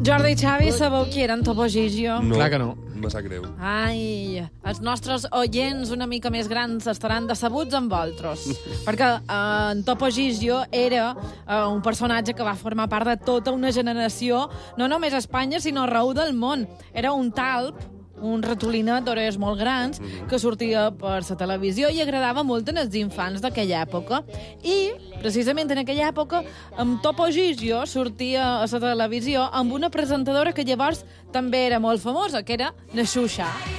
Jordi i Xavi, sabeu qui eren Topo Gigio? No, Clar que no. me sap greu. Ai, els nostres oients una mica més grans estaran decebuts amb vosaltres. Perquè en Topo Gigio era un personatge que va formar part de tota una generació, no només a Espanya, sinó arreu del món. Era un talp, un ratolinet d'orelles molt grans, que sortia per la televisió i agradava molt als infants d'aquella època. I, precisament en aquella època, amb Topo Gigio sortia a la televisió amb una presentadora que llavors també era molt famosa, que era na Xuxa.